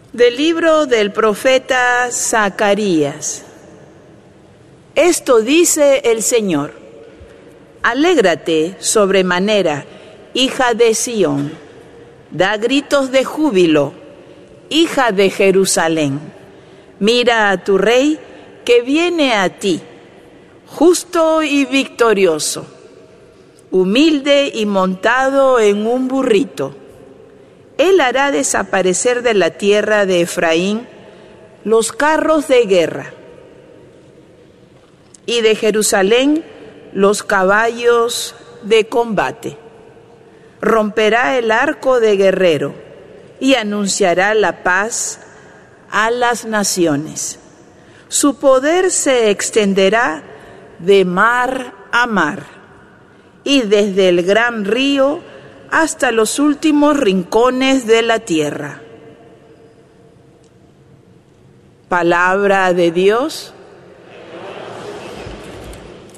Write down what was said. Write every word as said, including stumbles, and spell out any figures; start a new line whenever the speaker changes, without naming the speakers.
Del libro del profeta Zacarías. Esto dice el Señor: Alégrate sobremanera, hija de Sión, da gritos de júbilo, hija de Jerusalén. Mira a tu rey que viene a ti, justo y victorioso, humilde y montado en un burrito. Él hará desaparecer de la tierra de Efraín los carros de guerra y de Jerusalén los caballos de combate. Romperá el arco de guerrero y anunciará la paz a las naciones. Su poder se extenderá de mar a mar y desde el gran río hasta los últimos rincones de la tierra. Palabra de Dios.